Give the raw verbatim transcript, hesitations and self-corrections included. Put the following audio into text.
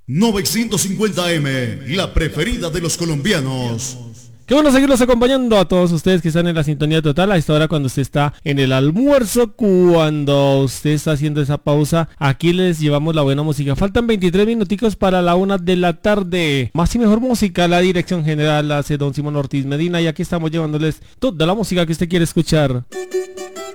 novecientos cincuenta eme, la preferida de los colombianos. Qué bueno seguirlos acompañando a todos ustedes que están en la sintonía total a esta hora cuando usted está en el almuerzo, cuando usted está haciendo esa pausa. Aquí les llevamos la buena música. Faltan veintitrés minuticos para la una de la tarde. Más y mejor música, la dirección general la hace don Simón Ortiz Medina y aquí estamos llevándoles toda la música que usted quiere escuchar.